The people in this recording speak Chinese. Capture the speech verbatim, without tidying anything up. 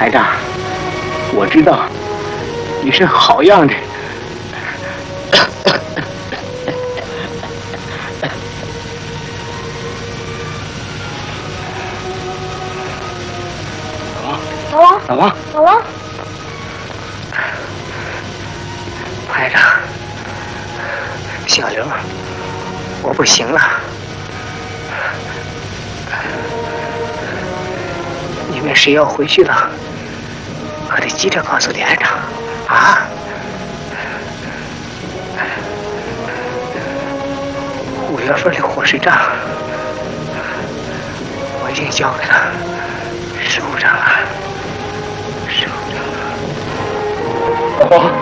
排长，我知道你是好样的。 老王， 老王， 老王， 排长，小刘，我不行了。你们谁要回去了，我得急着告诉连长啊！五月份的伙食账，我已经交给了师部长了。师部长，老王。